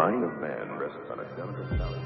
mind of man rests on a delicate balance.